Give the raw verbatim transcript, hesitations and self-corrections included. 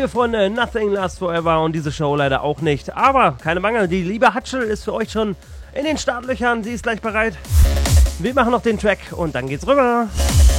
liebe Freunde, Nothing Lasts Forever und diese Show leider auch nicht. Aber keine Bange, die liebe Hatschel ist für euch schon in den Startlöchern. Sie ist gleich bereit. Wir machen noch den Track und dann geht's rüber.